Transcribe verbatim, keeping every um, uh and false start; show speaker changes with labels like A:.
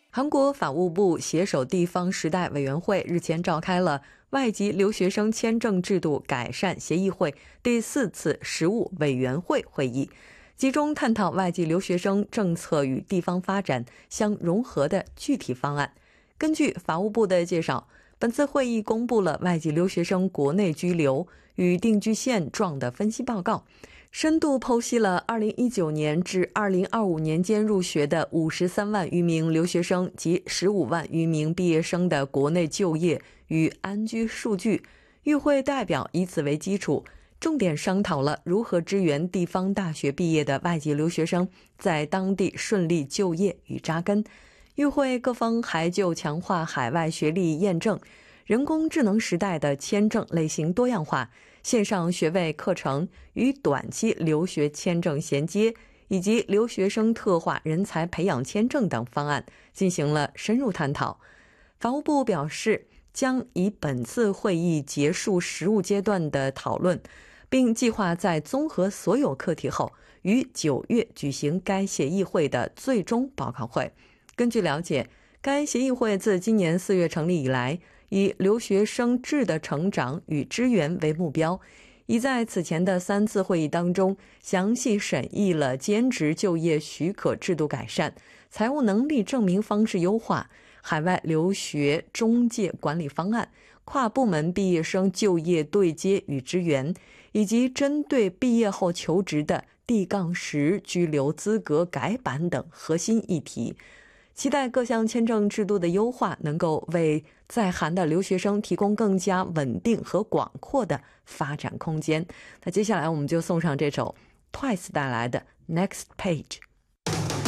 A: 韩国法务部携手地方时代委员会日前召开了外籍留学生签证制度改善协议会第四次实务委员会会议，集中探讨外籍留学生政策与地方发展相融合的具体方案。根据法务部的介绍，本次会议公布了外籍留学生国内居留与定居现状的分析报告，深度剖析了二零一九年至二零二五年间入学的五十三万余名留学生及十五万余名毕业生的国内就业与安居数据。与会代表以此为基础，重点商讨了如何支援地方大学毕业的外籍留学生在当地顺利就业与扎根。与会各方还就强化海外学历验证、人工智能时代的签证类型多样化、线上学位课程与短期留学签证衔接，以及留学生特化人才培养签证等方案进行了深入探讨。法务部表示，将以本次会议结束实务阶段的讨论，并计划在综合所有课题后，于九月举行该协议会的最终报告会。根据了解，该协议会自今年四月成立以来，以留学生质的成长与支援为目标，已在此前的三次会议当中详细审议了兼职就业许可制度改善、财务能力证明方式优化、海外留学中介管理方案、跨部门毕业生就业对接与支援，以及针对毕业后求职的 D 十 居留资格改版等核心议题。期待各项签证制度的优化能够为在韩的留学生提供更加稳定和广阔的发展空间。那接下来我们就送上这首 Twice 带来的 Next Page。